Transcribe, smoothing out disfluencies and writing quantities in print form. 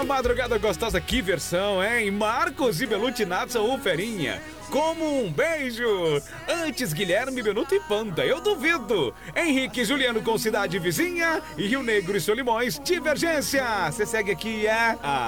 madrugada gostosa, que versão, hein? Marcos e Beluti, Natsa ou Ferinha. Como um beijo! Antes Guilherme, Benuto e Panda, eu duvido! Henrique e Juliano com Cidade Vizinha e Rio Negro e Solimões, Divergência! Você segue aqui, é?